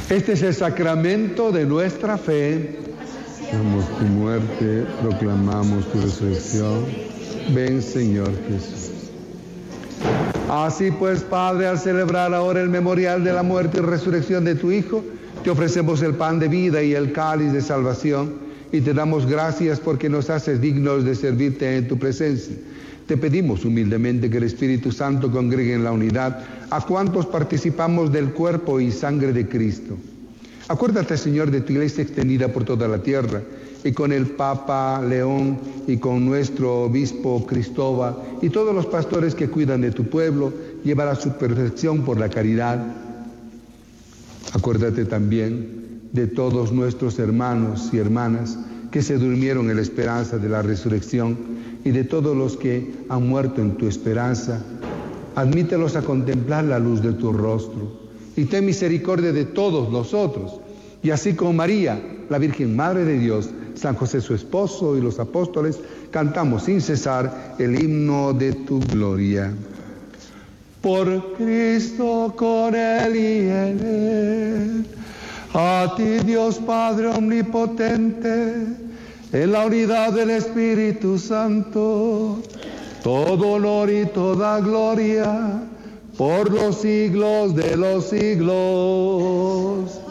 Este es el sacramento de nuestra fe. Proclamamos tu muerte, proclamamos tu resurrección. Ven, Señor Jesús. Así pues, Padre, al celebrar ahora el memorial de la muerte y resurrección de tu Hijo, te ofrecemos el pan de vida y el cáliz de salvación, y te damos gracias porque nos haces dignos de servirte en tu presencia. Te pedimos humildemente que el Espíritu Santo congregue en la unidad a cuantos participamos del cuerpo y sangre de Cristo. Acuérdate, Señor, de tu iglesia extendida por toda la tierra, y con el Papa León, y con nuestro obispo Cristóbal, y todos los pastores que cuidan de tu pueblo, llévala a su perfección por la caridad. Acuérdate también de todos nuestros hermanos y hermanas que se durmieron en la esperanza de la resurrección, y de todos los que han muerto en tu esperanza. Admítelos a contemplar la luz de tu rostro, y ten misericordia de todos nosotros, y así como María, la Virgen Madre de Dios, San José su esposo y los apóstoles, cantamos sin cesar el himno de tu gloria. Por Cristo, con Él y en Él, a ti Dios Padre omnipotente, en la unidad del Espíritu Santo, todo honor y toda gloria, por los siglos de los siglos.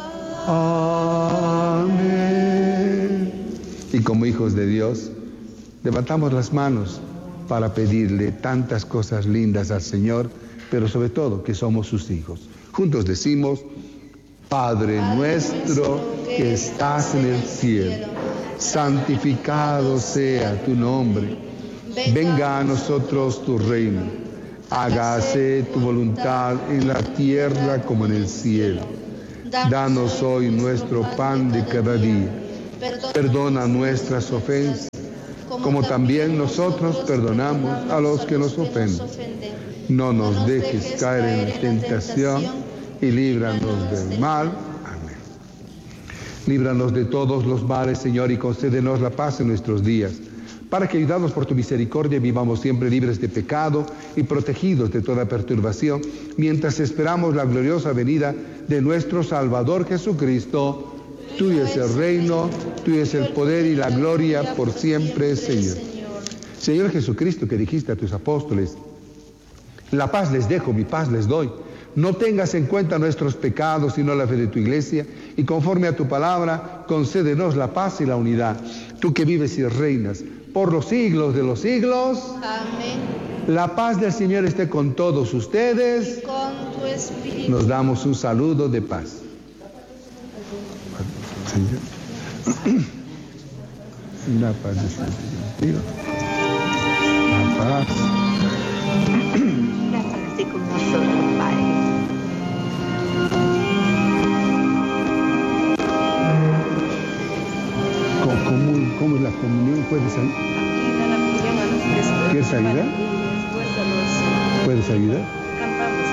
Amén. Y como hijos de Dios, levantamos las manos para pedirle tantas cosas lindas al Señor, pero sobre todo que somos sus hijos. Juntos decimos: Padre nuestro que estás en el cielo, santificado sea tu nombre. Venga a nosotros tu reino. Hágase tu voluntad en la tierra como en el cielo. Danos hoy nuestro pan de cada día. Perdona nuestras ofensas, como también nosotros perdonamos a los que nos ofenden. No nos dejes caer en la tentación y líbranos del mal. Amén. Líbranos de todos los males, Señor, y concédenos la paz en nuestros días, para que, ayudados por tu misericordia, vivamos siempre libres de pecado y protegidos de toda perturbación, mientras esperamos la gloriosa venida de nuestro Salvador Jesucristo. Tuyo es el reino, tuyo es el poder y la gloria por siempre, Señor. Señor Jesucristo, que dijiste a tus apóstoles: la paz les dejo, mi paz les doy. No tengas en cuenta nuestros pecados, sino la fe de tu iglesia, y conforme a tu palabra, concédenos la paz y la unidad. Tú que vives y reinas por los siglos de los siglos. Amén. La paz del Señor esté con todos ustedes. Y con tu espíritu. Nos damos un saludo de paz. Señor. La paz del Señor. La paz. Así con nosotros, Padre. ¿Cómo es la comunión? ¿Puedes ayudar? ¿Quieres ayudar? ¿Puedes ayudar?